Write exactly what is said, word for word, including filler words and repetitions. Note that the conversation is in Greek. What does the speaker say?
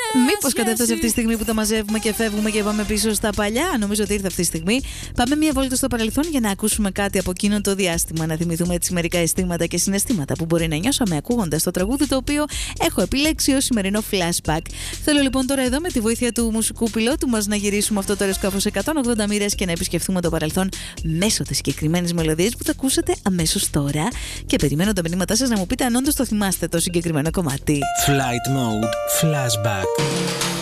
Μήπως κατέφτασε αυτή τη στιγμή που τα μαζεύουμε και φεύγουμε και πάμε πίσω στα παλιά? Νομίζω ότι ήρθε αυτή τη στιγμή. Πάμε μια βόλτα στο παρελθόν για να ακούσουμε κάτι από εκείνο το διάστημα. Να θυμηθούμε έτσι μερικά αισθήματα και συναισθήματα που μπορεί να νιώσαμε ακούγοντας το τραγούδι το οποίο έχω επιλέξει ως σημερινό flashback. Θέλω λοιπόν τώρα εδώ με τη βοήθεια του μουσικού πιλότου μας να γυρίσουμε αυτό το αεροσκάφος εκατόν ογδόντα μοίρες και να επισκεφθούμε το παρελθόν μέσω της συγκεκριμένης μελωδίας που θα ακούσετε αμέσως τώρα. Και περιμένω τα μηνύματά σας να μου πείτε αν όντως το θυμάστε το συγκεκριμένο κομμάτι. Flight Mode Flashback.